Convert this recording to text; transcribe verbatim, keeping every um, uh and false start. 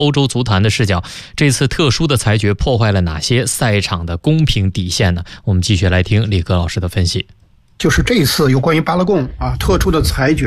欧洲足坛的视角，这次特殊的裁决破坏了哪些赛场的公平底线呢？我们继续来听李哥老师的分析。 就是这一次有关于巴勒贡啊特殊的裁决